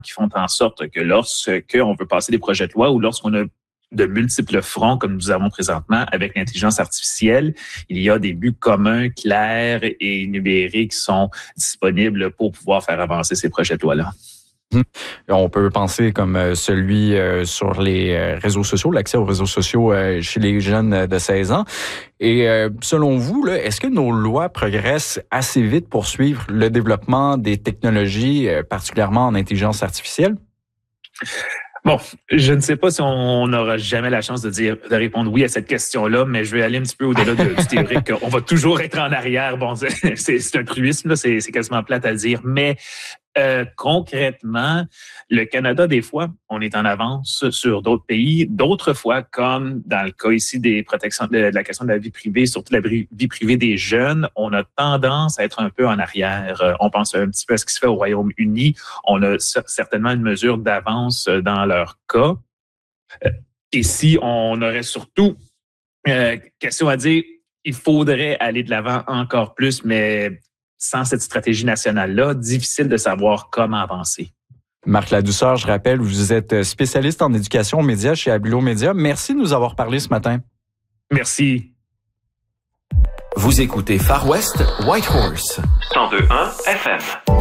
qui font en sorte que lorsqu'on veut passer des projets de loi ou lorsqu'on a de multiples fronts comme nous avons présentement avec l'intelligence artificielle, il y a des buts communs, clairs et énumérés qui sont disponibles pour pouvoir faire avancer ces projets de loi-là. On peut penser comme celui sur les réseaux sociaux, l'accès aux réseaux sociaux chez les jeunes de 16 ans. Et selon vous, là, est-ce que nos lois progressent assez vite pour suivre le développement des technologies, particulièrement en intelligence artificielle? Bon, je ne sais pas si on n'aura jamais la chance de répondre oui à cette question-là, mais je vais aller un petit peu au-delà du théorique. On va toujours être en arrière. Bon, c'est un truisme, là, c'est quasiment plate à dire, mais concrètement, le Canada, des fois, on est en avance sur d'autres pays. D'autres fois, comme dans le cas ici des protections de la question de la vie privée, surtout la vie privée des jeunes, on a tendance à être un peu en arrière. On pense un petit peu à ce qui se fait au Royaume-Uni. On a certainement une mesure d'avance dans leur cas. Ici, on aurait surtout question à dire, il faudrait aller de l'avant encore plus, mais sans cette stratégie nationale-là, difficile de savoir comment avancer. Marc Ladouceur, je rappelle, vous êtes spécialiste en éducation aux médias chez Abulo Média. Merci de nous avoir parlé ce matin. Merci. Vous écoutez Far West Whitehorse. 102.1 FM.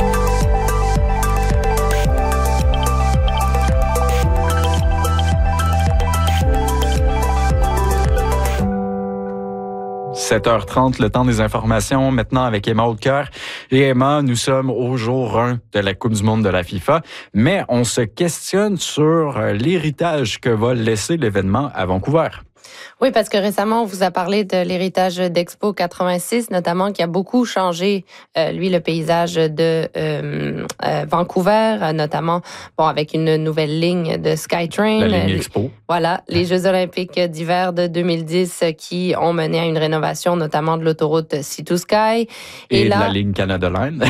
« 7h30, le temps des informations, maintenant avec Emma Hautecoeur. Et Emma, nous sommes au jour 1 de la Coupe du monde de la FIFA, mais on se questionne sur l'héritage que va laisser l'événement à Vancouver. Oui, parce que récemment, on vous a parlé de l'héritage d'Expo 86, notamment qui a beaucoup changé, le paysage de Vancouver, notamment avec une nouvelle ligne de SkyTrain. La ligne Expo. Voilà, les Jeux olympiques d'hiver de 2010 qui ont mené à une rénovation, notamment de l'autoroute Sea-to-Sky. Et là, de la ligne Canada Line.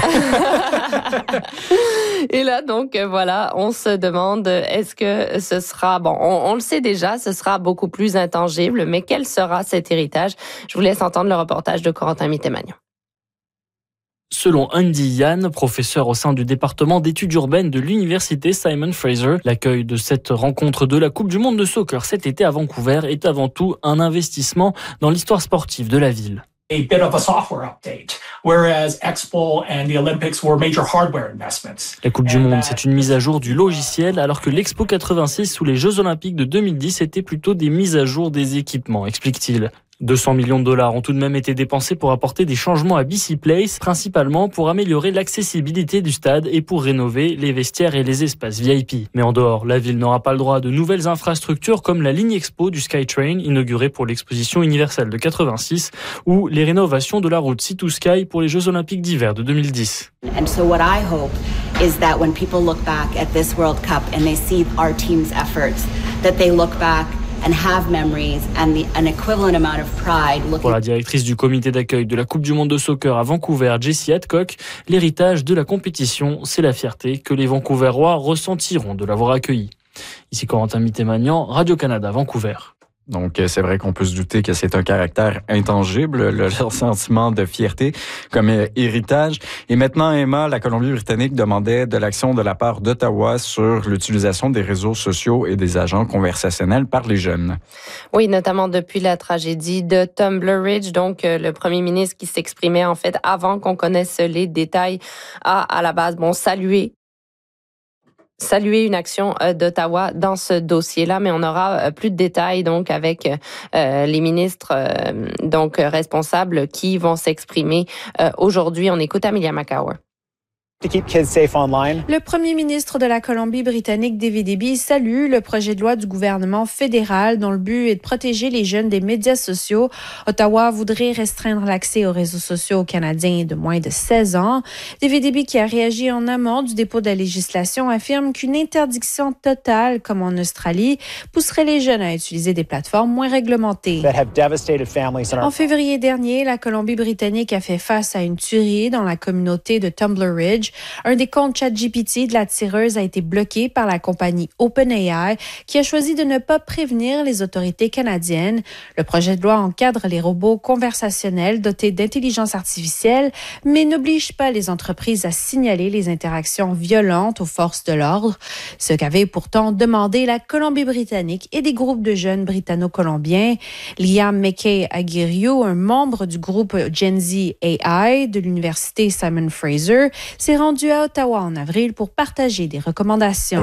Et là, donc, voilà, on se demande, est-ce que ce sera... Bon, on le sait déjà, ce sera beaucoup plus intangible, mais quel sera cet héritage? Je vous laisse entendre le reportage de Corentin Mittemagnon. Selon Andy Yann, professeur au sein du département d'études urbaines de l'université Simon Fraser, l'accueil de cette rencontre de la Coupe du monde de soccer cet été à Vancouver est avant tout un investissement dans l'histoire sportive de la ville. A bit of a software update, whereas Expo and the Olympics were major hardware investments. La Coupe du Monde, c'est une mise à jour du logiciel, alors que l'Expo 86 ou les Jeux Olympiques de 2010 étaient plutôt des mises à jour des équipements, explique-t-il. 200 millions de dollars ont tout de même été dépensés pour apporter des changements à BC Place, principalement pour améliorer l'accessibilité du stade et pour rénover les vestiaires et les espaces VIP. Mais en dehors, la ville n'aura pas le droit à de nouvelles infrastructures comme la ligne Expo du SkyTrain, inaugurée pour l'exposition universelle de 86, ou les rénovations de la route Sea-to-Sky pour les Jeux Olympiques d'hiver de 2010. And so what I hope is that when people look back at this World Cup and they see our team's efforts, that they look back and have memories and an equivalent amount of pride. Pour la directrice du comité d'accueil de la Coupe du monde de soccer à Vancouver, Jessie Adcock, l'héritage de la compétition, c'est la fierté que les Vancouverois ressentiront de l'avoir accueilli. Ici Corentin Mittemagnon, Radio-Canada, Vancouver. Donc, c'est vrai qu'on peut se douter que c'est un caractère intangible, leur sentiment de fierté comme héritage. Et maintenant, Emma, la Colombie-Britannique demandait de l'action de la part d'Ottawa sur l'utilisation des réseaux sociaux et des agents conversationnels par les jeunes. Oui, notamment depuis la tragédie de Tumbler Ridge. Donc, le premier ministre qui s'exprimait, en fait, avant qu'on connaisse les détails, a à la base, saluer une action d'Ottawa dans ce dossier-là, mais on aura plus de détails donc avec les ministres donc responsables qui vont s'exprimer aujourd'hui. On écoute Amelia McCower. Le premier ministre de la Colombie-Britannique, David Eby, salue le projet de loi du gouvernement fédéral dont le but est de protéger les jeunes des médias sociaux. Ottawa voudrait restreindre l'accès aux réseaux sociaux aux Canadiens de moins de 16 ans. David Eby, qui a réagi en amont du dépôt de la législation, affirme qu'une interdiction totale, comme en Australie, pousserait les jeunes à utiliser des plateformes moins réglementées. En février dernier, la Colombie-Britannique a fait face à une tuerie dans la communauté de Tumbler Ridge. Cambridge. Un des comptes ChatGPT de la tireuse a été bloqué par la compagnie OpenAI qui a choisi de ne pas prévenir les autorités canadiennes. Le projet de loi encadre les robots conversationnels dotés d'intelligence artificielle, mais n'oblige pas les entreprises à signaler les interactions violentes aux forces de l'ordre, ce qu'avait pourtant demandé la Colombie-Britannique et des groupes de jeunes britanno-colombiens. Liam McKay-Aguirre, un membre du groupe Gen Z AI de l'université Simon Fraser, s'est rendu à Ottawa en avril pour partager des recommandations.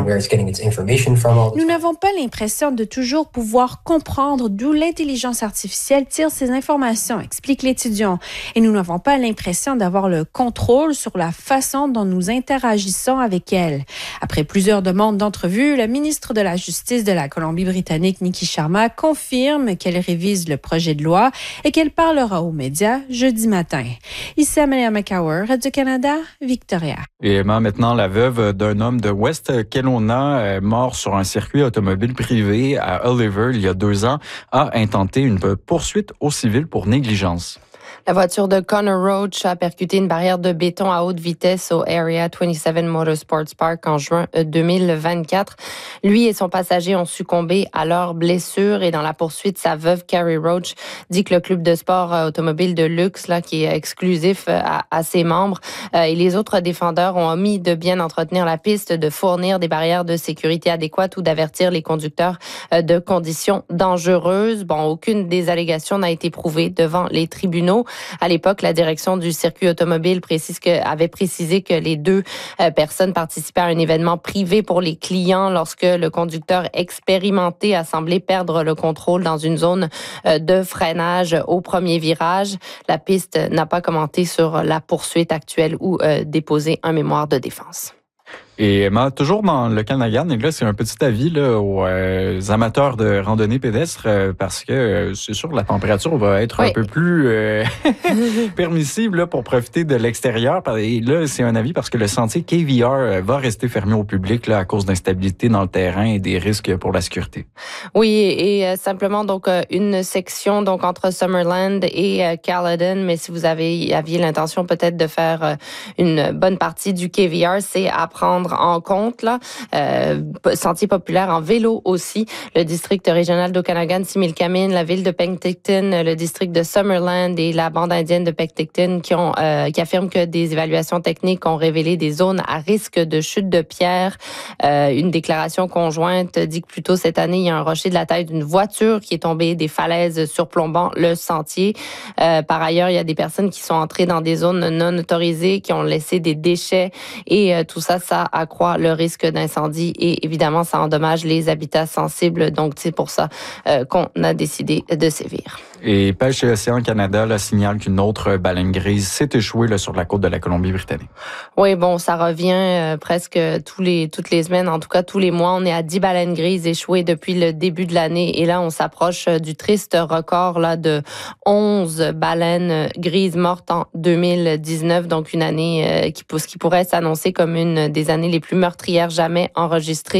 Nous n'avons pas l'impression de toujours pouvoir comprendre d'où l'intelligence artificielle tire ses informations, explique l'étudiant. Et nous n'avons pas l'impression d'avoir le contrôle sur la façon dont nous interagissons avec elle. Après plusieurs demandes d'entrevue, la ministre de la Justice de la Colombie-Britannique, Nikki Sharma, confirme qu'elle révise le projet de loi et qu'elle parlera aux médias jeudi matin. Ici Amelia McCower, Radio-Canada, Victoria. Et maintenant, la veuve d'un homme de West Kelowna, mort sur un circuit automobile privé à Oliver il y a 2 ans, a intenté une poursuite au civil pour négligence. La voiture de Connor Roach a percuté une barrière de béton à haute vitesse au Area 27 Motorsports Park en juin 2024. Lui et son passager ont succombé à leurs blessures et dans la poursuite, sa veuve Carrie Roach dit que le club de sport automobile de luxe, là, qui est exclusif à ses membres, et les autres défendeurs ont omis de bien entretenir la piste, de fournir des barrières de sécurité adéquates ou d'avertir les conducteurs de conditions dangereuses. Bon, aucune des allégations n'a été prouvée devant les tribunaux. À l'époque, la direction du circuit automobile avait précisé que les 2 personnes participaient à un événement privé pour les clients lorsque le conducteur expérimenté a semblé perdre le contrôle dans une zone de freinage au premier virage. La piste n'a pas commenté sur la poursuite actuelle ou déposé un mémoire de défense. Et toujours dans le Canadian, et là, c'est un petit avis là, aux amateurs de randonnée pédestre parce que c'est sûr que la température va être un peu plus permissible là, pour profiter de l'extérieur. Et là, c'est un avis parce que le sentier KVR va rester fermé au public là, à cause d'instabilité dans le terrain et des risques pour la sécurité. Oui, et simplement donc une section donc entre Summerland et Caledon, mais si vous aviez l'intention peut-être de faire une bonne partie du KVR, c'est à prendre en compte là. Sentier populaire en vélo aussi. Le district régional d'Okanagan, Similkameen, la ville de Penticton, le district de Summerland et la bande indienne de Penticton qui affirment que des évaluations techniques ont révélé des zones à risque de chute de pierre. Une déclaration conjointe dit que plus tôt cette année, il y a un rocher de la taille d'une voiture qui est tombé des falaises surplombant le sentier. Par ailleurs, il y a des personnes qui sont entrées dans des zones non autorisées, qui ont laissé des déchets et tout ça accroît le risque d'incendie et évidemment, ça endommage les habitats sensibles. Donc, c'est pour ça qu'on a décidé de sévir. Et Pêche et Océan Canada là, signale qu'une autre baleine grise s'est échouée là, sur la côte de la Colombie-Britannique. Oui, bon, ça revient presque toutes les semaines, en tout cas tous les mois. On est à 10 baleines grises échouées depuis le début de l'année. Et là, on s'approche du triste record là, de 11 baleines grises mortes en 2019. Donc, une année qui pourrait s'annoncer comme une des années les plus meurtrières jamais enregistrées.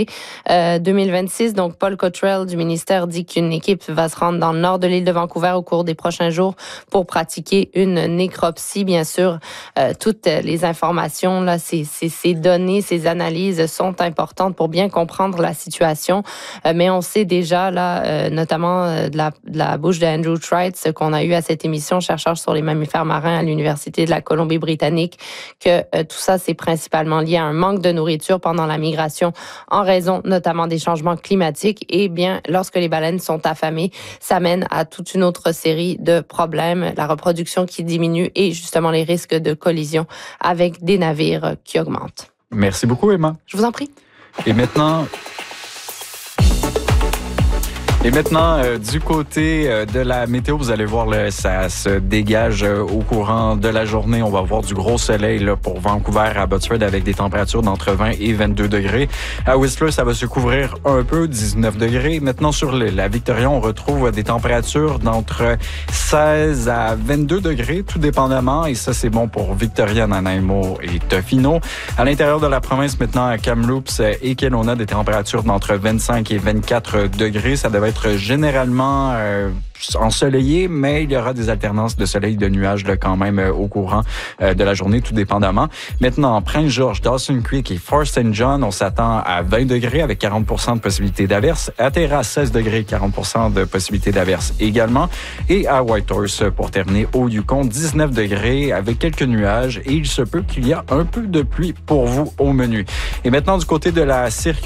2026, donc Paul Cottrell du ministère dit qu'une équipe va se rendre dans le nord de l'île de Vancouver au cours des prochains jours pour pratiquer une nécropsie. Bien sûr, toutes les informations, là, ces données, ces analyses sont importantes pour bien comprendre la situation. Mais on sait déjà, là, notamment de la bouche de Andrew Trites, qu'on a eu à cette émission, chercheur sur les mammifères marins à l'Université de la Colombie-Britannique, que tout ça, c'est principalement lié à un manque de nourriture pendant la migration en raison notamment des changements climatiques. Et bien, lorsque les baleines sont affamées, ça mène à toute une autre série de problèmes, la reproduction qui diminue et justement les risques de collision avec des navires qui augmentent. Merci beaucoup, Emma. Je vous en prie. Et maintenant, du côté de la météo, vous allez voir, là, ça se dégage au courant de la journée. On va avoir du gros soleil là, pour Vancouver, à Abbotsford, avec des températures d'entre 20 et 22 degrés. À Whistler, ça va se couvrir un peu, 19 degrés. Maintenant, sur la Victoria, on retrouve des températures d'entre 16 à 22 degrés, tout dépendamment. Et ça, c'est bon pour Victoria, Nanaimo et Tofino. À l'intérieur de la province, maintenant, à Kamloops et Kelowna, des températures d'entre 25 et 24 degrés. Ça devait être être généralement ensoleillé, mais il y aura des alternances de soleil et de nuages là, quand même au courant de la journée, tout dépendamment. Maintenant, Prince-Georges, Dawson Creek et Fort St. John, on s'attend à 20 degrés avec 40% de possibilité d'averse. À Terrasse, 16 degrés, 40% de possibilité d'averse également. Et à Whitehorse, pour terminer, au Yukon, 19 degrés avec quelques nuages et il se peut qu'il y a un peu de pluie pour vous au menu. Et maintenant, du côté de la circulation,